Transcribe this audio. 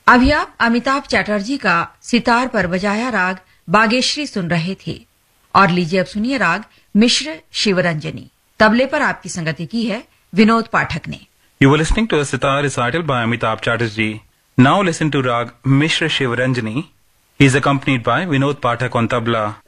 अभी आप अमिताभ चटर्जी का सितार पर बजाया राग बागेश्वरी सुन रहे थे और लीजिए अब सुनिए राग मिश्र शिवरंजनी। तबले पर आपकी संगति की है विनोद पाठक ने। You were listening to a sitar recital by Amitabh Chatterjee. Now listen to Rag Mishra Shivaranjani. He is accompanied by Vinod Pathak on tabla